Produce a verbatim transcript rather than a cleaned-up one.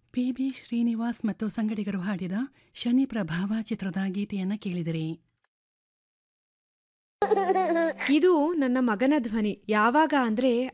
P B Srinivas ಮತ್ತು ಸಂಗಡಿಗರು ಹಾಡಿದ ಶನಿ ಪ್ರಭಾವ ಚಿತ್ರದ ಗೀತೆಯನ್ನು ಕೇಳಿದಿರಿ. ಇದು ನನ್ನ ಮಗನ ಧ್ವನಿ. ಯಾವಾಗ ಅಂದ್ರೆ